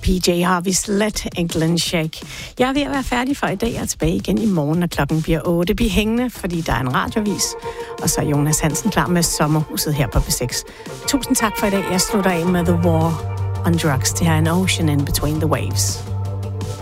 PJ Harvey's Let England Shake. Jeg er ved at være færdig for i dag. Jeg er tilbage igen i morgen, når klokken bliver 8. Bliv hængende, fordi der er en radiovis. Og så er Jonas Hansen klar med Sommerhuset her på B6. Tusind tak for i dag. Jeg slutter af med The War on Drugs til her, An Ocean in Between the Waves.